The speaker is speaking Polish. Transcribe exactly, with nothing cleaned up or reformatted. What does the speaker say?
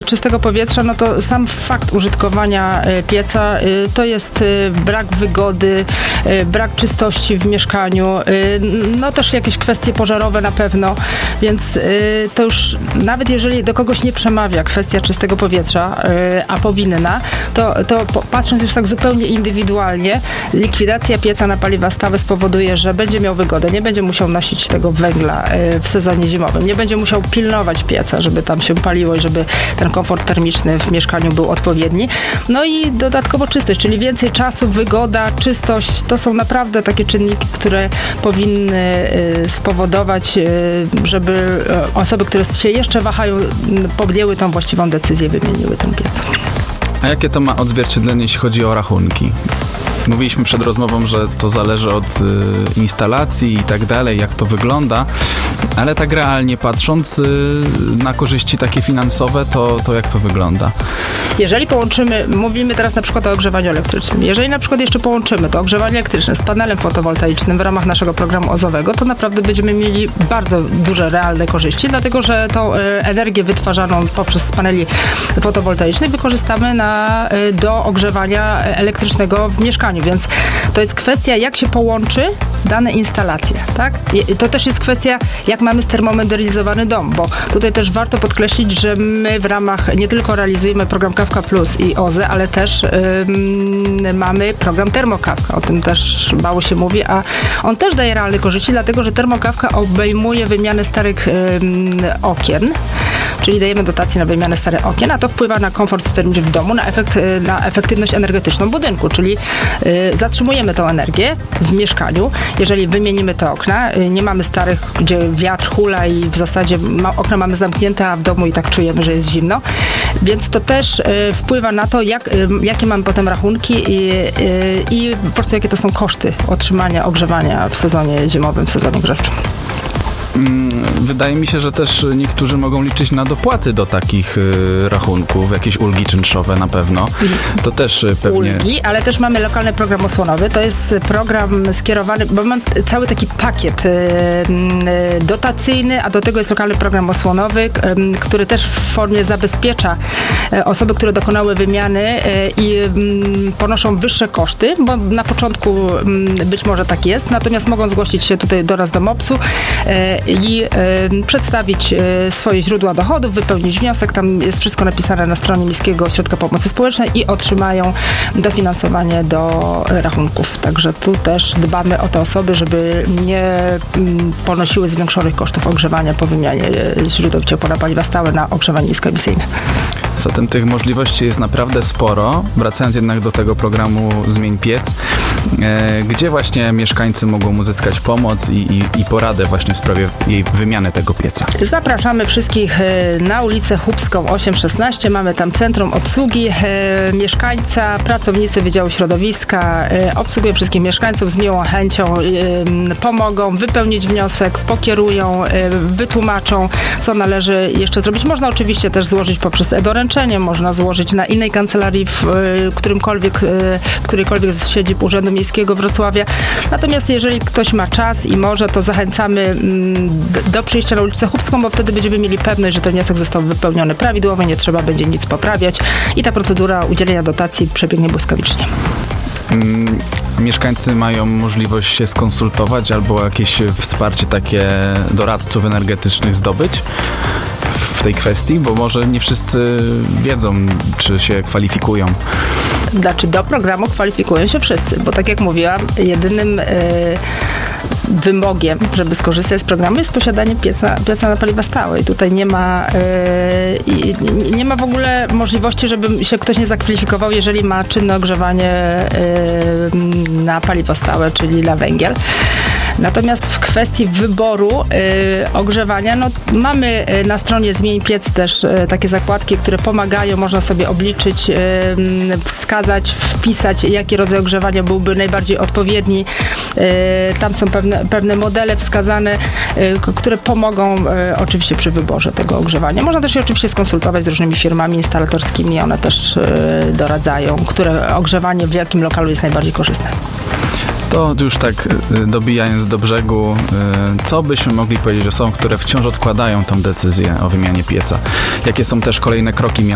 czystego powietrza, no to sam fakt użytkowania pieca to jest brak wygody, brak czystości w mieszkaniu, no też jakieś kwestie pożarowe na pewno, więc to już nawet jeżeli do kogoś nie przemawia kwestia czystego powietrza, a powinna, to, to patrząc już tak zupełnie indywidualnie, likwidacja pieca na paliwa stałe spowoduje, że będzie miał wygodę, nie będzie musiał nosić tego węgla w sezonie zimowym, nie będzie musiał pilnować pieca, żeby tam się paliło i żeby ten komfort termiczny w mieszkaniu był odpowiedni. No i dodatkowo czystość, czyli więcej czasu, wygoda, czystość, to są naprawdę takie czynniki, które powinny spowodować, żeby osoby, które się jeszcze wahają, podjęły tą właściwą decyzję, wymieniły ten piec. A jakie to ma odzwierciedlenie, jeśli chodzi o rachunki? Mówiliśmy przed rozmową, że to zależy od y, instalacji i tak dalej, jak to wygląda, ale tak realnie patrząc y, na korzyści takie finansowe, to, to jak to wygląda? Jeżeli połączymy, mówimy teraz na przykład o ogrzewaniu elektrycznym, jeżeli na przykład jeszcze połączymy to ogrzewanie elektryczne z panelem fotowoltaicznym w ramach naszego programu O Z owego, to naprawdę będziemy mieli bardzo duże realne korzyści, dlatego że tą y, energię wytwarzaną poprzez paneli fotowoltaicznych wykorzystamy na, y, do ogrzewania elektrycznego w mieszkaniu. Więc to jest kwestia, jak się połączy dane instalacje, tak? I to też jest kwestia, jak mamy stermomodernizowany dom, bo tutaj też warto podkreślić, że my w ramach nie tylko realizujemy program Kawka Plus i O Z E, ale też ym, mamy program Termokawka, o tym też mało się mówi, a on też daje realne korzyści, dlatego że Termokawka obejmuje wymianę starych ym, okien, czyli dajemy dotacje na wymianę starych okien, a to wpływa na komfort termiczny w domu, na, efekt, na efektywność energetyczną budynku, czyli y, zatrzymujemy tą energię w mieszkaniu. Jeżeli wymienimy te okna, y, nie mamy starych, gdzie wiatr hula i w zasadzie ma, okna mamy zamknięte, a w domu i tak czujemy, że jest zimno, więc to też y, wpływa na to, jak, y, jakie mamy potem rachunki i, y, i po prostu jakie to są koszty otrzymania ogrzewania w sezonie zimowym, w sezonie grzewczym. Wydaje mi się, że też niektórzy mogą liczyć na dopłaty do takich y, rachunków, jakieś ulgi czynszowe na pewno. To też y, pewnie... Ulgi, ale też mamy lokalny program osłonowy. To jest program skierowany, bo mamy cały taki pakiet y, y, dotacyjny, a do tego jest lokalny program osłonowy, y, który też w formie zabezpiecza y, osoby, które dokonały wymiany y, i y, ponoszą wyższe koszty, bo na początku y, być może tak jest, natomiast mogą zgłosić się tutaj do nas do mopsu y, i y, przedstawić y, swoje źródła dochodów, wypełnić wniosek, tam jest wszystko napisane na stronie Miejskiego Ośrodka Pomocy Społecznej i otrzymają dofinansowanie do rachunków. Także tu też dbamy o te osoby, żeby nie mm, ponosiły zwiększonych kosztów ogrzewania po wymianie źródeł ciepła na paliwa stałe na ogrzewanie niskoemisyjne. Zatem tych możliwości jest naprawdę sporo. Wracając jednak do tego programu Zmień Piec, e, gdzie właśnie mieszkańcy mogą uzyskać pomoc i, i, i poradę właśnie w sprawie jej wymiany tego pieca? Zapraszamy wszystkich na ulicę Chłopską osiem szesnaście. Mamy tam centrum obsługi e, mieszkańca, pracownicy Wydziału Środowiska e, obsługują wszystkich mieszkańców z miłą chęcią, e, pomogą wypełnić wniosek, pokierują, e, wytłumaczą, co należy jeszcze zrobić. Można oczywiście też złożyć poprzez e-doręczenie, można złożyć na innej kancelarii w którymkolwiek, w którejkolwiek z siedzib Urzędu Miejskiego Wrocławia. Natomiast jeżeli ktoś ma czas i może, to zachęcamy do przyjścia na ulicę Chłopską, bo wtedy będziemy mieli pewność, że ten wniosek został wypełniony prawidłowo, nie trzeba będzie nic poprawiać i ta procedura udzielenia dotacji przebiegnie błyskawicznie. Mieszkańcy mają możliwość się skonsultować albo jakieś wsparcie takie doradców energetycznych zdobyć w tej kwestii, bo może nie wszyscy wiedzą, czy się kwalifikują. Znaczy do programu kwalifikują się wszyscy, bo tak jak mówiłam, jedynym yy, wymogiem, żeby skorzystać z programu jest posiadanie pieca, pieca na paliwa stałe i tutaj nie ma yy, nie ma w ogóle możliwości, żeby się ktoś nie zakwalifikował, jeżeli ma czynne ogrzewanie yy, na paliwo stałe, czyli na węgiel. Natomiast w kwestii wyboru y, ogrzewania, no mamy na stronie Zmień Piec też y, takie zakładki, które pomagają, można sobie obliczyć, y, wskazać, wpisać, jaki rodzaj ogrzewania byłby najbardziej odpowiedni. Y, tam są pewne, pewne modele wskazane, y, które pomogą y, oczywiście przy wyborze tego ogrzewania. Można też się oczywiście skonsultować z różnymi firmami instalatorskimi, one też y, doradzają, które ogrzewanie w jakim lokalu jest najbardziej korzystne. To już tak dobijając do brzegu, co byśmy mogli powiedzieć osobom, które wciąż odkładają tą decyzję o wymianie pieca? Jakie są też kolejne kroki